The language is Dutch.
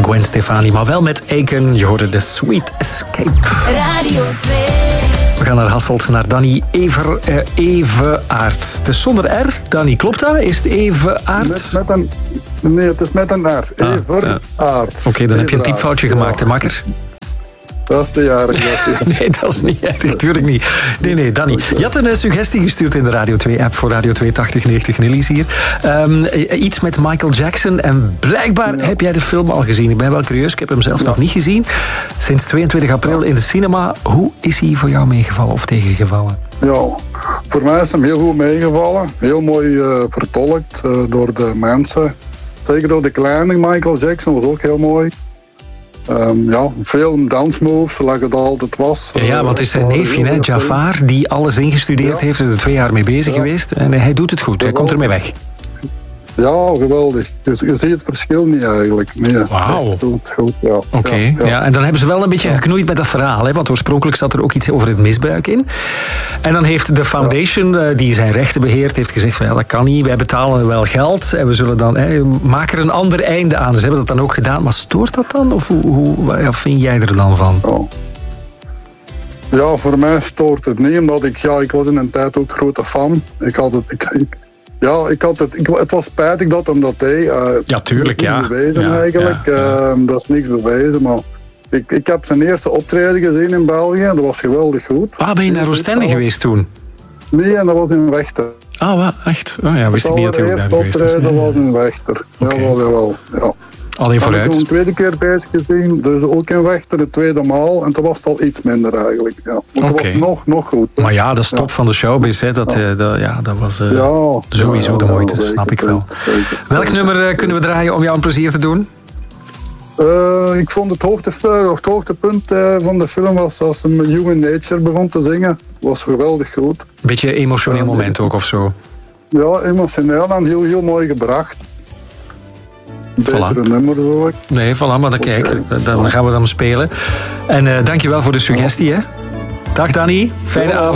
Gwen Stefani, maar wel met Aiken. Je hoorde The Sweet Escape. Radio 2. We gaan naar Hasselt, naar Danny Everaert. Het is zonder R. Danny, klopt dat? Is het Everaert? Nee, het is met een R. Everaert. Oké, dan heb je een typfoutje gemaakt, hè, makker? Dat is te jarig. Nee, dat is niet erg, tuurlijk niet. Nee, Danny. Je had een suggestie gestuurd in de Radio 2-app voor Radio 2 8090. Nelly is hier. Iets met Michael Jackson. En blijkbaar heb jij de film al gezien. Ik ben wel curieus, ik heb hem zelf nog niet gezien. Sinds 22 april in de cinema. Hoe is hij voor jou meegevallen of tegengevallen? Ja, voor mij is hem heel goed meegevallen. Heel mooi vertolkt door de mensen. Zeker door de kleine Michael Jackson, was ook heel mooi. Veel dansmoves, zoals het altijd was. Ja, want het is zijn neefje, hè, Jafar, die alles ingestudeerd heeft. Er is er 2 jaar mee bezig geweest. En hij doet het goed, hij komt ermee weg. Ja, geweldig. Dus je ziet het verschil niet eigenlijk. Nee, wauw. Goed, ja. Oké. Ja, en dan hebben ze wel een beetje geknoeid met dat verhaal. Hè, want oorspronkelijk zat er ook iets over het misbruik in. En dan heeft de foundation, die zijn rechten beheert, heeft gezegd van ja, dat kan niet. Wij betalen wel geld en we zullen dan maak er een ander einde aan. Ze hebben dat dan ook gedaan. Maar stoort dat dan? Of hoe vind jij er dan van? Ja, voor mij stoort het niet. Omdat ik was in een tijd ook grote fan. Het was spijtig dat hem dat deed. Ja, tuurlijk, ja. Bewezen eigenlijk. Dat is niks bewezen, maar ik heb zijn eerste optreden gezien in België. Dat was geweldig goed. Ben je naar Oostende geweest toen? Nee, en dat was in Wechter. Wat? Echt? Wist ik niet dat hij ook daar geweest was. Dat was in Wechter. Okay. Jawel. Alleen vooruit. Ik heb hem een tweede keer bezig gezien, dus ook in Wechter, de tweede maal. En toen was het al iets minder eigenlijk. Ja. Het was nog goed. Maar ja, de stop van de showbiz, hè, dat was sowieso de moeite, snap ik wel. Zeker. Welk nummer kunnen we draaien om jou een plezier te doen? Ik vond het hoogtepunt van de film was als hij Human Nature begon te zingen. Was geweldig goed. Beetje emotioneel moment ook of zo? Ja, emotioneel en heel mooi gebracht. Betere nummer, hoor ik. Nee, voilà, maar dan kijk, dan gaan we dan spelen. En dankjewel voor de suggestie, hè. Dag Danny, fijne avond.